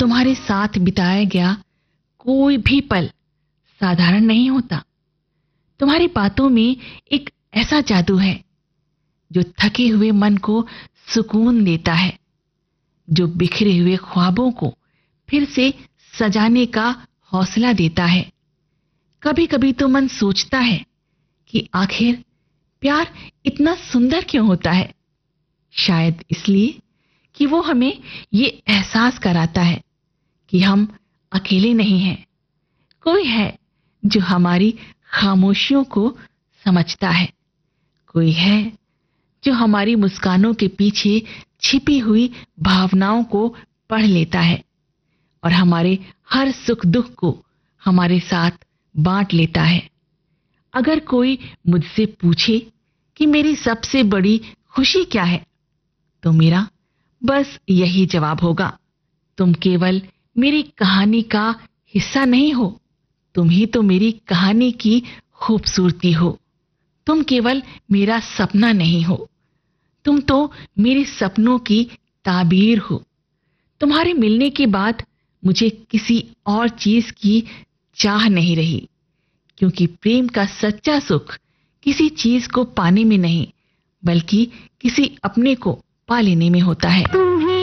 तुम्हारे साथ बिताया गया कोई भी पल साधारण नहीं होता। तुम्हारी बातों में एक ऐसा जादू है जो थके हुए मन को सुकून देता है, जो बिखरे हुए ख्वाबों को फिर से सजाने का हौसला देता है। कभी कभी तो मन सोचता है कि आखिर प्यार इतना सुंदर क्यों होता है। शायद इसलिए कि वो हमें ये एहसास कराता है कि हम अकेले नहीं हैं। कोई है जो हमारी खामोशियों को समझता है, कोई है जो हमारी मुस्कानों के पीछे छिपी हुई भावनाओं को पढ़ लेता है और हमारे हर सुख दुख को हमारे साथ बांट लेता है। अगर कोई मुझसे पूछे कि मेरी सबसे बड़ी खुशी क्या है, तो मेरा बस यही जवाब होगा, तुम केवल मेरी कहानी का हिस्सा नहीं हो, तुम ही तो मेरी कहानी की खूबसूरती हो। तुम केवल मेरा सपना नहीं हो, तुम तो मेरे सपनों की ताबीर हो। तुम्हारे मिलने के बाद मुझे किसी और चीज की चाह नहीं रही, क्योंकि प्रेम का सच्चा सुख किसी चीज को पाने में नहीं, बल्कि किसी अपने को पा लेने में होता है।